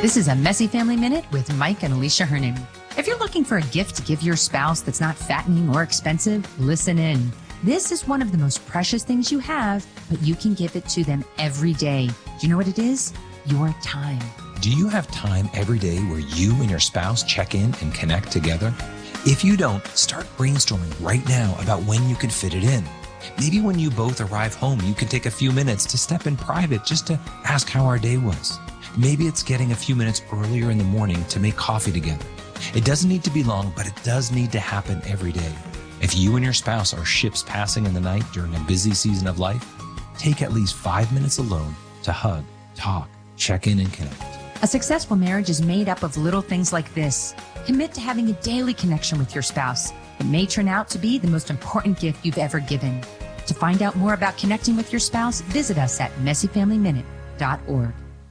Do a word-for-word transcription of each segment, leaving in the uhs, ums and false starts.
This is a Messy Family Minute with Mike and Alicia Hernan. If you're looking for a gift to give your spouse that's not fattening or expensive, listen in. This is one of the most precious things you have, but you can give it to them every day. Do you know what it is? Your time. Do you have time every day where you and your spouse check in and connect together? If you don't, start brainstorming right now about when you could fit it in. Maybe when you both arrive home, you can take a few minutes to step in private just to ask how our day was. Maybe it's getting a few minutes earlier in the morning to make coffee together. It doesn't need to be long, but it does need to happen every day. If you and your spouse are ships passing in the night during a busy season of life, take at least five minutes alone to hug, talk, check in, and connect. A successful marriage is made up of little things like this. Commit to having a daily connection with your spouse. It may turn out to be the most important gift you've ever given. To find out more about connecting with your spouse, visit us at messy family minute dot org.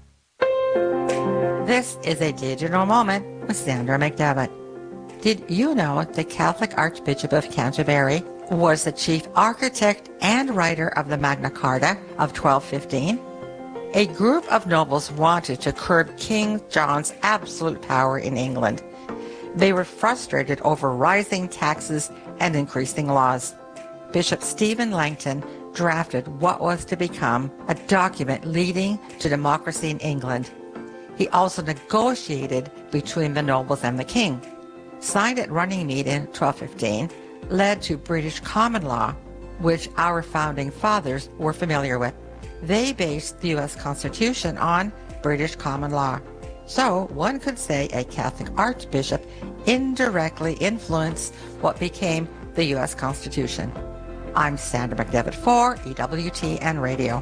This is a digital moment with Sandra McDevitt. Did you know the Catholic Archbishop of Canterbury was the chief architect and writer of the Magna Carta of twelve fifteen? A group of nobles wanted to curb King John's absolute power in England. They were frustrated over rising taxes and increasing laws. Bishop Stephen Langton drafted what was to become a document leading to democracy in England. He also negotiated between the nobles and the king. Signed at Runnymede in twelve fifteen, led to British common law, which our founding fathers were familiar with. They based the U S Constitution on British common law. So one could say a Catholic archbishop indirectly influenced what became the U S Constitution. I'm Sandra McDevitt for E W T N Radio.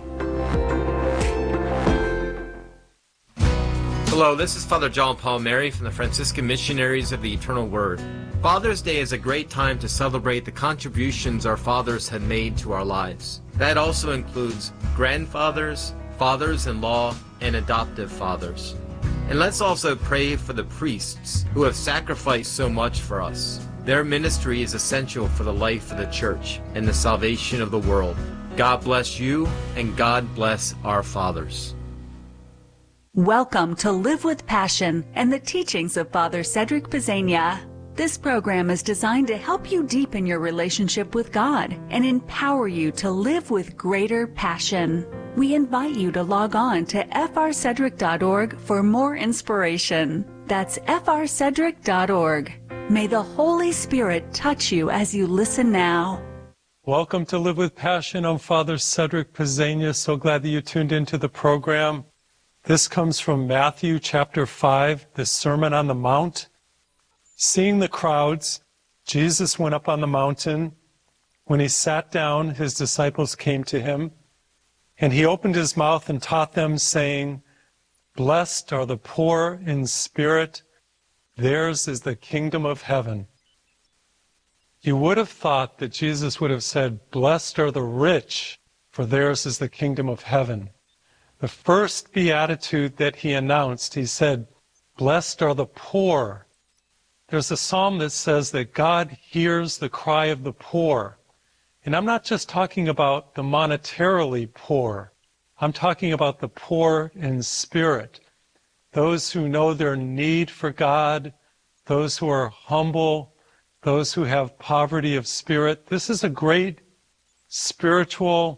Hello, this is Father John Paul Mary from the Franciscan Missionaries of the Eternal Word. Father's Day is a great time to celebrate the contributions our fathers had made to our lives. That also includes grandfathers, fathers-in-law, and adoptive fathers. And let's also pray for the priests who have sacrificed so much for us. Their ministry is essential for the life of the church and the salvation of the world. God bless you, and God bless our fathers. Welcome to Live with Passion and the teachings of Father Cedric Pizzania. This program is designed to help you deepen your relationship with God and empower you to live with greater passion. We invite you to log on to f r cedric dot org for more inspiration. That's f r cedric dot org. May the Holy Spirit touch you as you listen now. Welcome to Live with Passion. I'm Father Cedric Pizzania. So glad that you tuned into the program. This comes from Matthew chapter five, the Sermon on the Mount. Seeing the crowds, Jesus went up on the mountain. When he sat down, his disciples came to him, and he opened his mouth and taught them, saying, "Blessed are the poor in spirit, theirs is the kingdom of heaven." You would have thought that Jesus would have said, "Blessed are the rich, for theirs is the kingdom of heaven." The first beatitude that he announced, he said, "Blessed are the poor." There's a psalm that says that God hears the cry of the poor. And I'm not just talking about the monetarily poor. I'm talking about the poor in spirit. Those who know their need for God, those who are humble, those who have poverty of spirit. This is a great spiritual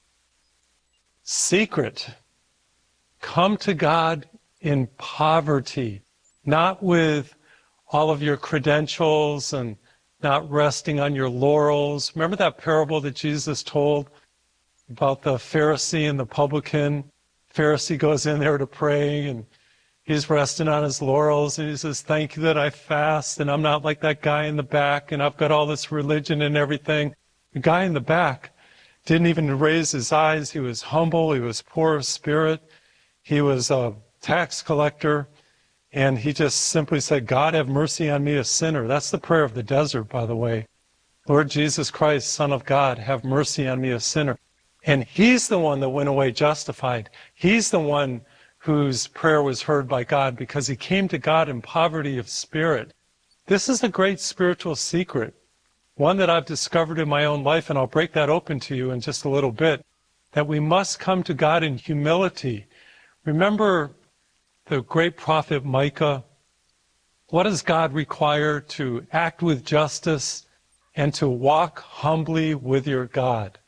secret. Come to God in poverty, not with all of your credentials and not resting on your laurels. Remember that parable that Jesus told about the Pharisee and the publican? Pharisee goes in there to pray, and he's resting on his laurels, and he says, "Thank you that I fast, and I'm not like that guy in the back, and I've got all this religion and everything." The guy in the back didn't even raise his eyes. He was humble. He was poor of spirit. He was a tax collector. And he just simply said, "God, have mercy on me, a sinner." That's the prayer of the desert, by the way. Lord Jesus Christ, Son of God, have mercy on me, a sinner. And he's the one that went away justified. He's the one whose prayer was heard by God because he came to God in poverty of spirit. This is a great spiritual secret, one that I've discovered in my own life, and I'll break that open to you in just a little bit, that we must come to God in humility. Remember the great prophet Micah. What does God require? To act with justice and to walk humbly with your God.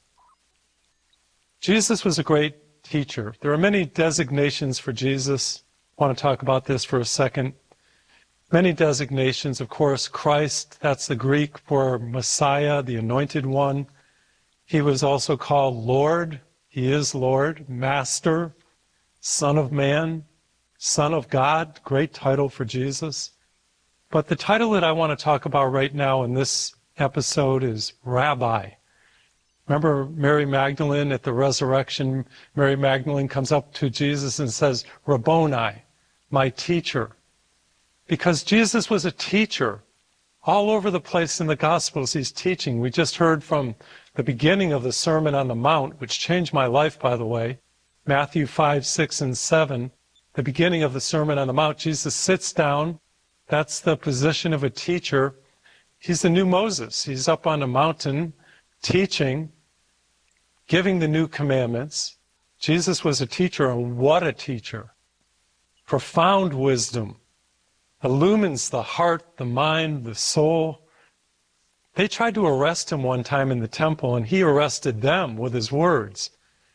Jesus was a great teacher. There are many designations for Jesus. I want to talk about this for a second. Many designations, of course, Christ, that's the Greek for Messiah, the anointed one. He was also called Lord. He is Lord, Master, Son of Man, Son of God, great title for Jesus. But the title that I want to talk about right now in this episode is Rabbi. Remember Mary Magdalene at the resurrection? Mary Magdalene comes up to Jesus and says, Rabboni, my teacher. Because Jesus was a teacher. All over the place in the Gospels, he's teaching. We just heard from the beginning of the Sermon on the Mount, which changed my life, by the way, Matthew five, six, and seven. The beginning of the Sermon on the Mount, Jesus sits down. That's the position of a teacher. He's the new Moses. He's up on a mountain teaching, giving the new commandments. Jesus was a teacher, and what a teacher. Profound wisdom. Illumines the heart, the mind, the soul. They tried to arrest him one time in the temple, and he arrested them with his words.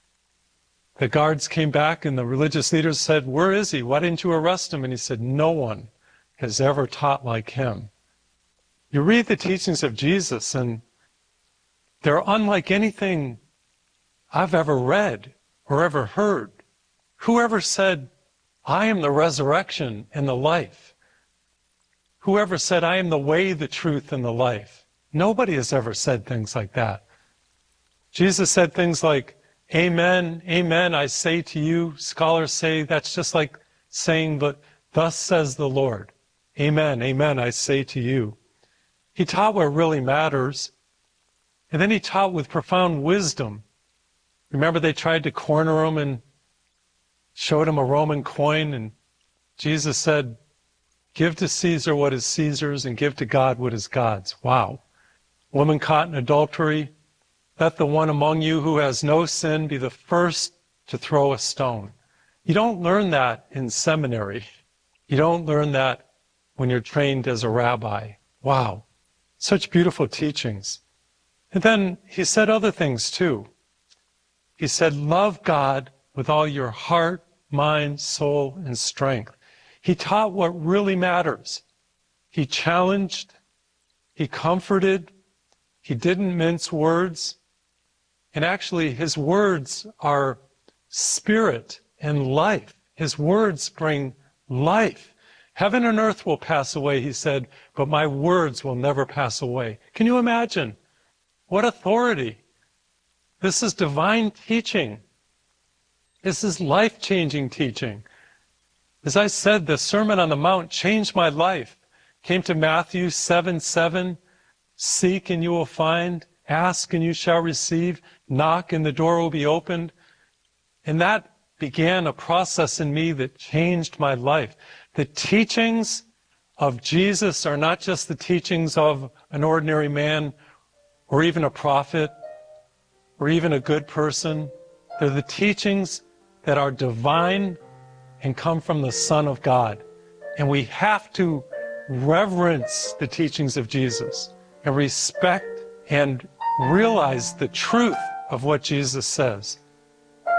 The guards came back, and the religious leaders said, where is he? Why didn't you arrest him? And he said, no one has ever taught like him. You read the teachings of Jesus, and they're unlike anything I've ever read or ever heard. Whoever said, I am the resurrection and the life? Whoever said, I am the way, the truth, and the life? Nobody has ever said things like that. Jesus said things like, amen, amen, I say to you. Scholars say that's just like saying, but thus says the Lord. Amen, amen, I say to you. He taught what really matters. And then he taught with profound wisdom. Remember, they tried to corner him and showed him a Roman coin, and Jesus said, give to Caesar what is Caesar's and give to God what is God's. Wow. Woman caught in adultery, let the one among you who has no sin be the first to throw a stone. You don't learn that in seminary. You don't learn that when you're trained as a rabbi. Wow. Such beautiful teachings. And then he said other things too. He said, love God with all your heart, mind, soul, and strength. He taught what really matters. He challenged, he comforted, he didn't mince words. And actually, his words are spirit and life. His words bring life. Heaven and earth will pass away, he said, but my words will never pass away. Can you imagine? What authority. This is divine teaching. This is life-changing teaching. As I said, the Sermon on the Mount changed my life. Came to Matthew seven seven, seek and you will find, ask and you shall receive, knock and the door will be opened. And that began a process in me that changed my life. The teachings of Jesus are not just the teachings of an ordinary man or even a prophet or even a good person. They're the teachings that are divine and come from the Son of God. And we have to reverence the teachings of Jesus and respect and realize the truth of what Jesus says.